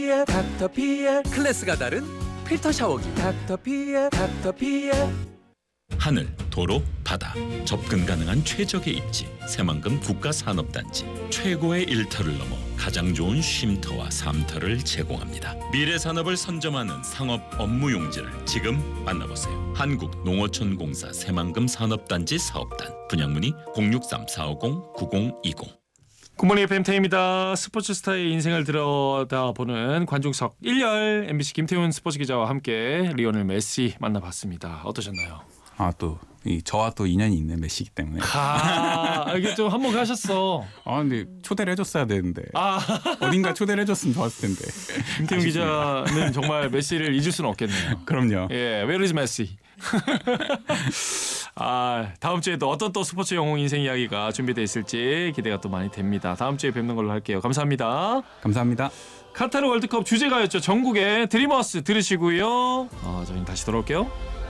닥터피엘 클래스가 다른 필터 샤워기 닥터피엘 하늘, 도로, 바다 접근 가능한 최적의 입지 새만금 국가산업단지 최고의 일터를 넘어 가장 좋은 쉼터와 삶터를 제공합니다. 미래 산업을 선점하는 상업 업무 용지를 지금 만나보세요. 한국농어촌공사 새만금 산업단지 사업단 분양문의 063-450-9020. 굿모닝 FM타임입니다. 스포츠스타의 인생을 들여다보는 관중석 1열 MBC 김태훈 스포츠 기자와 함께 리오넬 메시 만나봤습니다. 어떠셨나요? 또 저와 또 인연이 있는 메시기 때문에. 이게 좀 한몫 하셨어. 근데 초대를 해줬어야 되는데. 어딘가 초대를 해줬으면 좋았을 텐데. 김태훈 기자는 정말 메시를 잊을 수는 없겠네요. 그럼요. 예, Where is Messi? 다음 주에 또 어떤 또 스포츠 영웅 인생 이야기가 준비되어 있을지 기대가 또 많이 됩니다. 다음 주에 뵙는 걸로 할게요. 감사합니다. 감사합니다. 카타르 월드컵 주제가였죠. 전국의 드리머스 들으시고요. 저희는 다시 돌아올게요.